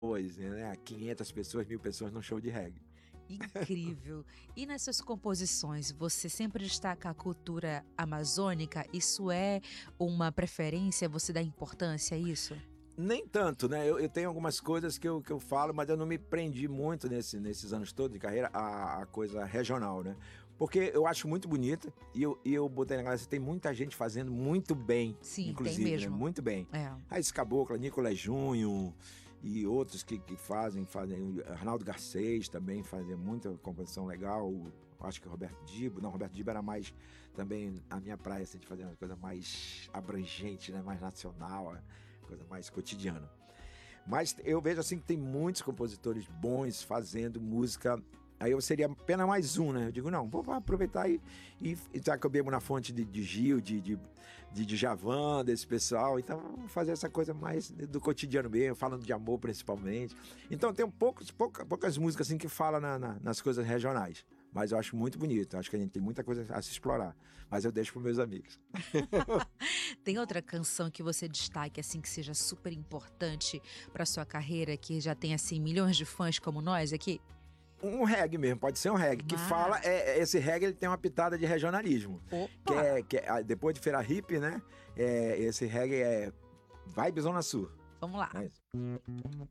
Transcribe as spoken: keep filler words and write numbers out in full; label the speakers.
Speaker 1: né, quinhentas pessoas, mil pessoas num show de reggae.
Speaker 2: Incrível. E nessas composições, você sempre destaca a cultura amazônica? Isso é uma preferência? Você dá importância a isso?
Speaker 1: Nem tanto, né? Eu, eu tenho algumas coisas que eu, que eu falo, mas eu não me prendi muito nesse, nesses anos todos de carreira a, a coisa regional, né? Porque eu acho muito bonita e eu, e eu botei na cabeça, tem muita gente fazendo muito bem,
Speaker 2: Sim, tem
Speaker 1: inclusive, né?
Speaker 2: mesmo.
Speaker 1: Muito bem.
Speaker 2: É.
Speaker 1: Raiz Cabocla, Nicolás Junho e outros que, que fazem, fazem. Arnaldo Garcês também fazia muita composição legal. Acho que o Roberto Dibo, não, Roberto Dibo era mais também a minha praia, assim, de fazer uma coisa mais abrangente, né? Mais nacional, coisa mais cotidiana. Mas eu vejo assim que tem muitos compositores bons fazendo música. Aí eu seria apenas mais um, né? Eu digo, não, vou aproveitar e, e já que eu bebo na fonte de, de Gil, de, de, de Djavan, desse pessoal, então vamos fazer essa coisa mais do cotidiano mesmo, falando de amor principalmente. Então tem poucos, pouca, poucas músicas assim que falam na, na, nas coisas regionais. Mas eu acho muito bonito, acho que a gente tem muita coisa a se explorar. Mas eu deixo para meus amigos.
Speaker 2: Tem outra canção que você destaque, assim, que seja super importante para sua carreira, que já tem, assim, milhões de fãs como nós aqui?
Speaker 1: Um reggae mesmo, pode ser um reggae, que
Speaker 2: Ah.
Speaker 1: fala, é, esse reggae ele tem uma pitada de regionalismo.
Speaker 2: Opa!
Speaker 1: Que é, que é, depois de Feira Hippie, né, é, esse reggae é Vibe Zona Sul.
Speaker 2: Vamos lá.
Speaker 1: É isso.